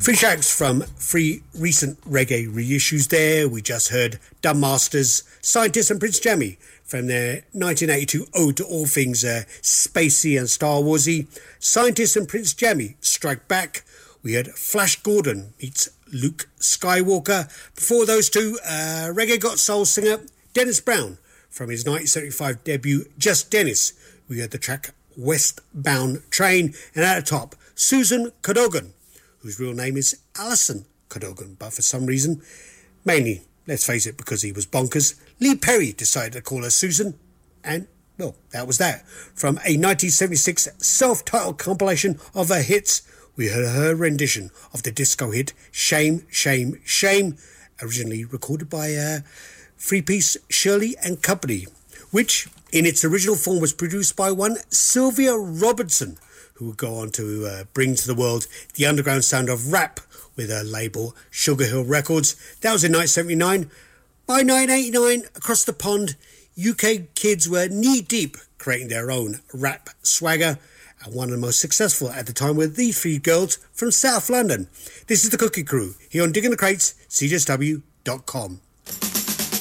Three tracks from three recent reggae reissues there. We just heard Dumb Masters, Scientist and Prince Jammy from their 1982 Ode to All Things Spacey and Star Warsy. Scientist and Prince Jammy, Strike Back. We heard Flash Gordon meets Luke Skywalker. Before those two, Reggae Got Soul singer Dennis Brown from his 1975 debut Just Dennis. We heard the track Westbound Train, and at the top, Susan Cadogan, whose real name is Alison Cadogan, but for some reason, mainly, let's face it, because he was bonkers, Lee Perry decided to call her Susan, and, well, that was that. From a 1976 self-titled compilation of her hits, we heard her rendition of the disco hit Shame, Shame, Shame, originally recorded by three-piece Shirley and Company, which, in its original form, was produced by one Sylvia Robertson, who would go on to bring to the world the underground sound of rap with her label Sugar Hill Records. That was in 1979. By 1989, across the pond, UK kids were knee-deep creating their own rap swagger, and one of the most successful at the time were these three girls from South London. This is the Cookie Crew, here on Digging the Crates, CJSW.com.